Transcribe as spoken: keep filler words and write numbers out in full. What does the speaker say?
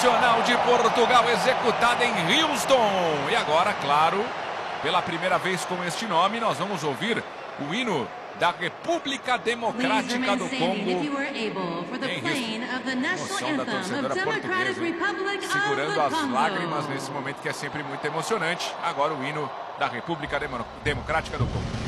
Nacional de Portugal, executada em Houston. E agora, claro, pela primeira vez com este nome, nós vamos ouvir o hino da República Democrática do Congo. Emoção da torcedora portuguesa, segurando as lágrimas nesse momento que é sempre muito emocionante. Agora o hino da República Democrática do Congo.